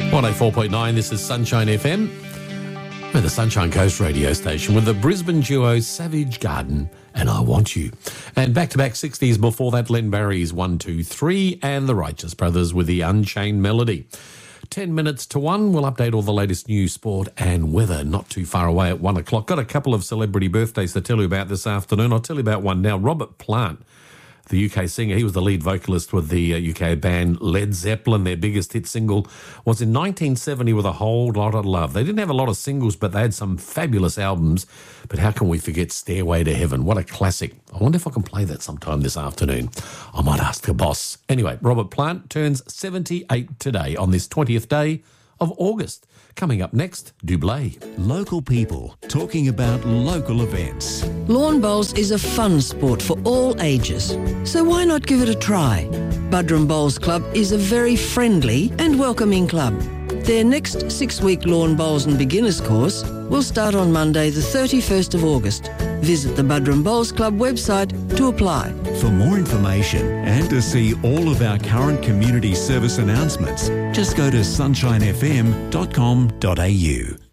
104.9, this is Sunshine FM. We're the Sunshine Coast radio station with the Brisbane duo Savage Garden and I Want You. And back-to-back 60s before that, Len Barry's 1, 2, 3 and the Righteous Brothers with the Unchained Melody. 10 minutes to 1, we'll update all the latest news, sport and weather not too far away at 1 o'clock. Got a couple of celebrity birthdays to tell you about this afternoon. I'll tell you about one now. Robert Plant, the UK singer, he was the lead vocalist with the UK band Led Zeppelin. Their biggest hit single was in 1970 with A Whole Lot of Love. They didn't have a lot of singles, but they had some fabulous albums. But how can we forget Stairway to Heaven? What a classic. I wonder if I can play that sometime this afternoon. I might ask the boss. Anyway, Robert Plant turns 78 today on this 20th day of August. Coming up next, Dublé. Local people talking about local events. Lawn bowls is a fun sport for all ages, so why not give it a try? Buderim Bowls Club is a very friendly and welcoming club. Their next 6-week lawn bowls and beginners course will start on Monday the 31st of August. Visit the Buderim Bowls Club website to apply. For more information and to see all of our current community service announcements, just go to sunshinefm.com.au.